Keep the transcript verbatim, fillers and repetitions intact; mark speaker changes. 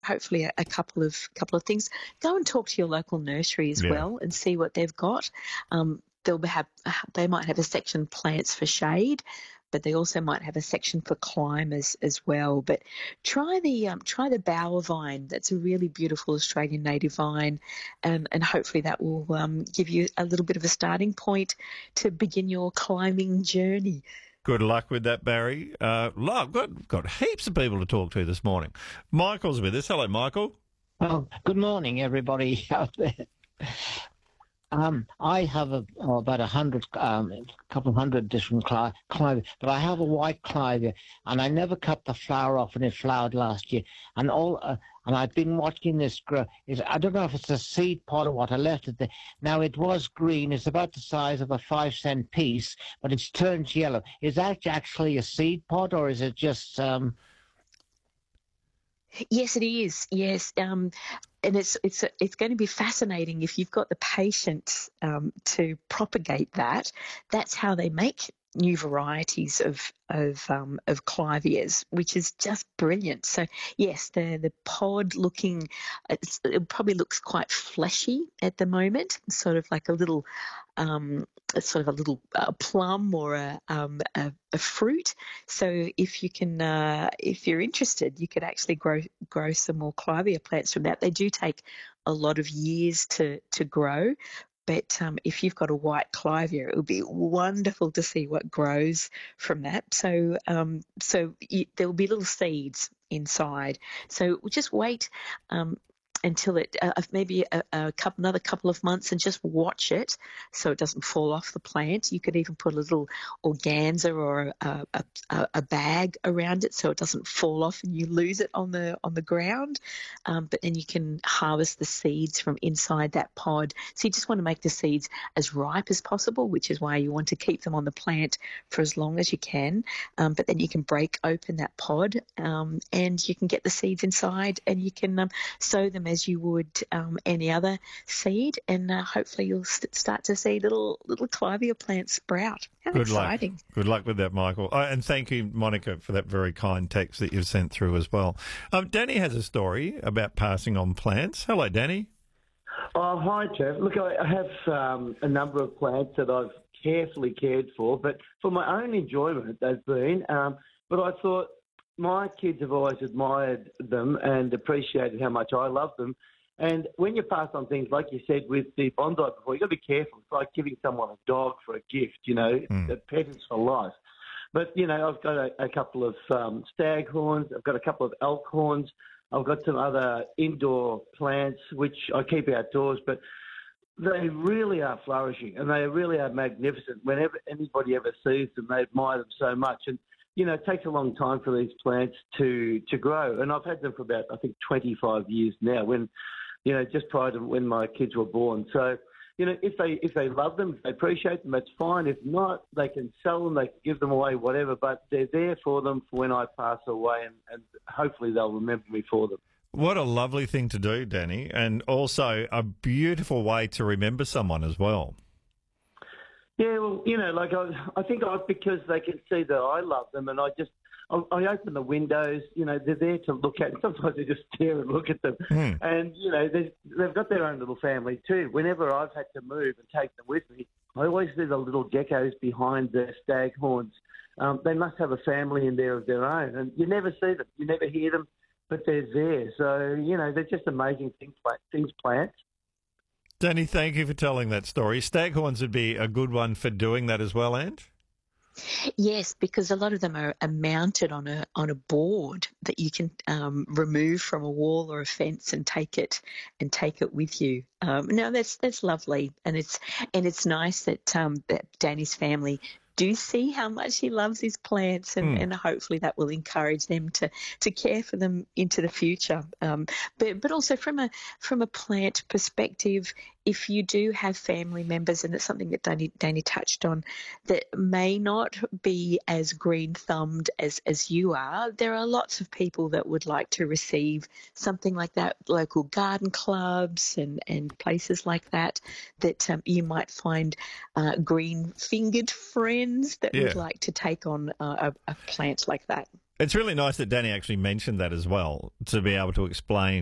Speaker 1: hopefully a, a couple of couple of things. Go and talk to your local nursery as
Speaker 2: Yeah.
Speaker 1: well and see what they've got. Um, they'll have they might have a section plants for shade, but they also might have a section for climbers as well. But try the um, try the bower vine. That's a really beautiful Australian native vine, um, and hopefully that will um, give you a little bit of a starting point to begin your climbing journey.
Speaker 2: Good luck with that, Barry. Uh, look, got got heaps of people to talk to this morning. Michael's with us. Hello, Michael.
Speaker 3: Well, good morning, everybody out there. Um, I have a, oh, about a hundred, um, a couple of hundred different cli- clivia, but I have a white clivia, and I never cut the flower off, and it flowered last year. And all, uh, and I've been watching this grow. It's, I don't know if it's a seed pod or what. I left it there. Now it was green. It's about the size of a five cent piece, but it's turned yellow. Is that actually a seed pod, or is it just? Um...
Speaker 1: Yes, it is. Yes. Um, and it's it's it's going to be fascinating if you've got the patience um, to propagate that. That's how they make new varieties of of um, of clivias, which is just brilliant. So yes, the the pod looking, it's, it probably looks quite fleshy at the moment, sort of like a little. Um, it's sort of a little uh, plum or a, um, a, a fruit. So if you can, uh, if you're interested, you could actually grow grow some more clivia plants from that. They do take a lot of years to to grow, but um, if you've got a white clivia, it would be wonderful to see what grows from that. So um, so you, there will be little seeds inside. So we'll just wait. Um, until it uh, maybe a, a couple, another couple of months, and just watch it so it doesn't fall off the plant. You could even put a little organza or a, a, a bag around it so it doesn't fall off and you lose it on the on the ground. Um, but then you can harvest the seeds from inside that pod. So you just want to make the seeds as ripe as possible, which is why you want to keep them on the plant for as long as you can. Um, but then you can break open that pod um, and you can get the seeds inside, and you can um, sow them as you would um, any other seed, and uh, hopefully you'll st- start to see little little clivia plants sprout. How
Speaker 2: Good
Speaker 1: exciting.
Speaker 2: luck. Good luck with that, Michael. Oh, and thank you, Monica, for that very kind text that you've sent through as well. Um, Danny has a story about passing on plants. Hello, Danny.
Speaker 4: Oh, hi, Jeff. Look, I I have um, a number of plants that I've carefully cared for, but for my own enjoyment they've been. Um, but I thought, my kids have always admired them and appreciated how much I love them. And when you pass on things, like you said with the Bondi before, you've got to be careful. It's like giving someone a dog for a gift, you know,
Speaker 2: Mm.
Speaker 4: a pet is for life. But, you know, I've got a, a couple of um, staghorns, I've got a couple of elk horns, I've got some other indoor plants, which I keep outdoors, but they really are flourishing and they really are magnificent. Whenever anybody ever sees them, they admire them so much. And you know, it takes a long time for these plants to, to grow. And I've had them for about, I think, twenty-five years now, when, you know, just prior to when my kids were born. So, you know, if they if they love them, if they appreciate them, that's fine. If not, they can sell them, they can give them away, whatever. But they're there for them for when I pass away, and, and hopefully they'll remember me for them.
Speaker 2: What a lovely thing to do, Danny, and also a beautiful way to remember someone as well.
Speaker 4: Yeah, well, you know, like I, I think I, because they can see that I love them, and I just, I, I open the windows, you know, they're there to look at, and sometimes I just stare and look at them.
Speaker 2: Mm.
Speaker 4: And, you know, they've got their own little family too. Whenever I've had to move and take them with me, I always see the little geckos behind the staghorns. Um, they must have a family in there of their own, and you never see them, you never hear them, but they're there. So, you know, they're just amazing things, things plants.
Speaker 2: Danny, thank you for telling that story. Staghorns would be a good one for doing that as well, Ant?
Speaker 1: Yes, because a lot of them are, are mounted on a on a board that you can um, remove from a wall or a fence and take it and take it with you. Um, no, that's that's lovely, and it's and it's nice that um, that Danny's family do see how much he loves his plants, and,
Speaker 2: Mm.
Speaker 1: and hopefully that will encourage them to, to care for them into the future. Um, but but also from a from a plant perspective, if you do have family members, and it's something that Danny, Danny touched on, that may not be as green-thumbed as, as you are, there are lots of people that would like to receive something like that, local garden clubs and, and places like that, that um, you might find uh, green-fingered friends that
Speaker 2: Yeah.
Speaker 1: would like to take on uh, a, a plant like that.
Speaker 2: It's really nice that Danny actually mentioned that as well, to be able to explain